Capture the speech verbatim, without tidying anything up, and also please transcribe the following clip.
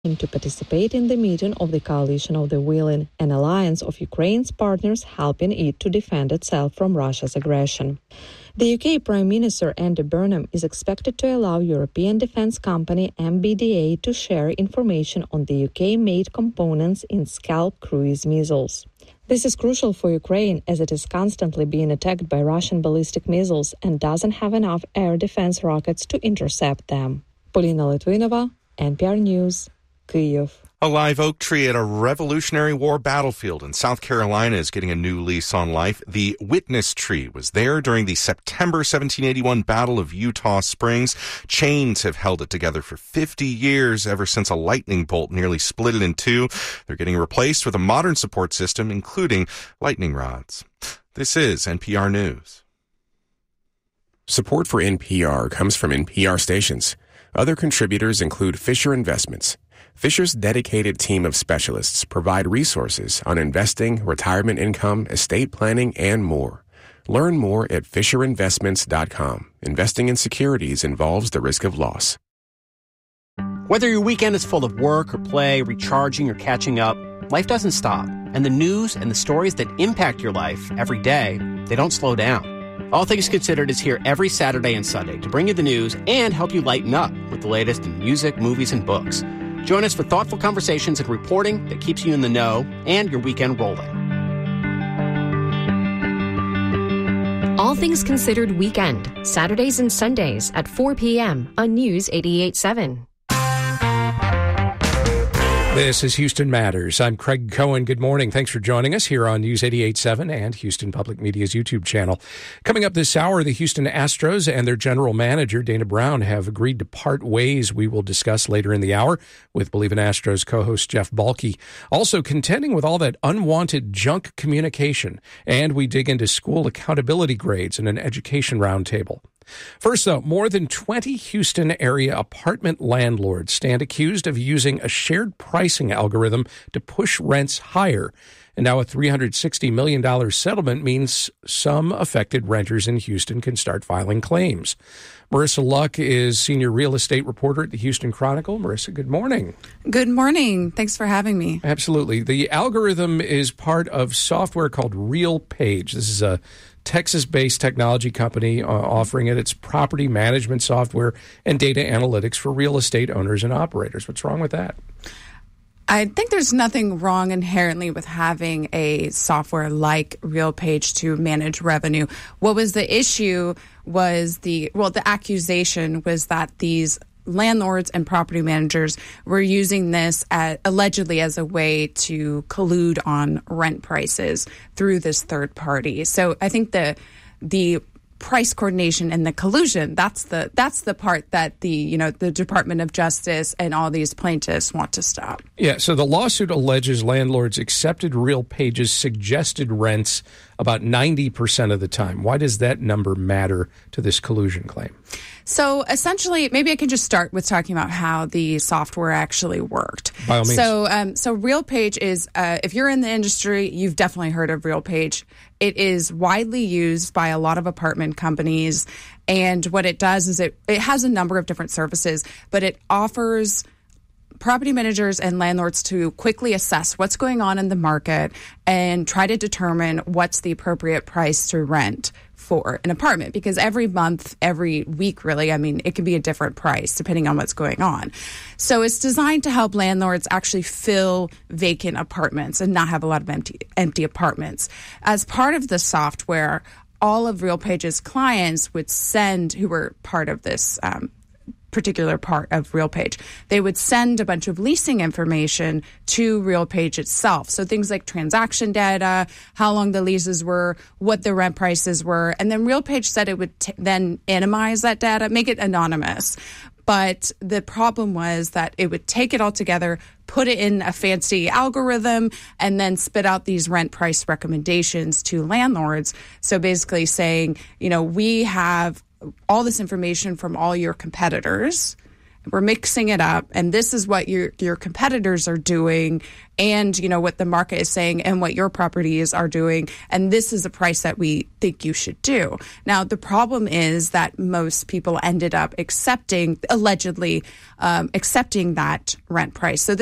to participate in the meeting of the Coalition of the Willing, an alliance of Ukraine's partners helping it to defend itself from Russia's aggression. The U K Prime Minister Andy Burnham is expected to allow European defence company M B D A to share information on the U K-made components in Scalp cruise missiles. This is crucial for Ukraine as it is constantly being attacked by Russian ballistic missiles and doesn't have enough air defense rockets to intercept them. Polina Litvinova, N P R News, Kyiv. A live oak tree at a Revolutionary War battlefield in South Carolina is getting a new lease on life. The Witness Tree was there during the September seventeen eighty-one Battle of Eutaw Springs. Chains have held it together for fifty years, ever since a lightning bolt nearly split it in two. They're getting replaced with a modern support system, including lightning rods. This is N P R News. Support for N P R comes from N P R stations. Other contributors include Fisher Investments. Fisher's dedicated team of specialists provide resources on investing, retirement income, estate planning, and more. Learn more at fisher investments dot com. Investing in securities involves the risk of loss. Whether your weekend is full of work or play, recharging or catching up, life doesn't stop. And the news and the stories that impact your life every day, they don't slow down. All Things Considered is here every Saturday and Sunday to bring you the news and help you lighten up with the latest in music, movies, and books. Join us for thoughtful conversations and reporting that keeps you in the know and your weekend rolling. All Things Considered Weekend, Saturdays and Sundays at four p.m. on News eighty-eight point seven. This is Houston Matters. I'm Craig Cohen. Good morning. Thanks for joining us here on News eighty-eight point seven and Houston Public Media's YouTube channel. Coming up this hour, the Houston Astros and their general manager, Dana Brown, have agreed to part ways. We will discuss later in the hour with Believe in Astros co-host Jeff Balke. Also contending with all that unwanted junk communication. And we dig into school accountability grades in an education roundtable. First, though, more than twenty Houston area apartment landlords stand accused of using a shared pricing algorithm to push rents higher. And now a three hundred sixty million dollars settlement means some affected renters in Houston can start filing claims. Marissa Luck is senior real estate reporter at the Houston Chronicle. Marissa, good morning. Good morning. Thanks for having me. Absolutely. The algorithm is part of software called RealPage. This is a Texas-based technology company uh, offering it its property management software and data analytics for real estate owners and operators. What's wrong with that? I think there's nothing wrong inherently with having a software like RealPage to manage revenue. What was the issue was the, well, the accusation was that these landlords and property managers were using this at, allegedly as a way to collude on rent prices through this third party. So I think the the price coordination and the collusion, that's the that's the part that the you know the Department of Justice and all these plaintiffs want to stop. Yeah, so the lawsuit alleges landlords accepted RealPage's suggested rents about ninety percent of the time. Why does that number matter to this collusion claim? So essentially, maybe I can just start with talking about how the software actually worked. By all means. So, um, so RealPage is, uh, if you're in the industry, you've definitely heard of RealPage. It is widely used by a lot of apartment companies. And what it does is it, it has a number of different services, but it offers property managers and landlords to quickly assess what's going on in the market and try to determine what's the appropriate price to rent for an apartment, because every month, every week, really, I mean, it can be a different price depending on what's going on. So it's designed to help landlords actually fill vacant apartments and not have a lot of empty empty apartments. As part of the software, all of RealPage's clients would send, who were part of this um, particular part of RealPage, they would send a bunch of leasing information to RealPage itself. So things like transaction data, how long the leases were, what the rent prices were. And then RealPage said it would t- then anonymize that data, make it anonymous. But the problem was that it would take it all together, put it in a fancy algorithm, and then spit out these rent price recommendations to landlords. So basically saying, you know, we have all this information from all your competitors, We're mixing it up, and this is what your your competitors are doing, and you know what the market is saying, and what your properties are doing, and this is the price that we think you should do. Now, the problem is that most people ended up accepting, allegedly um, accepting that rent price. So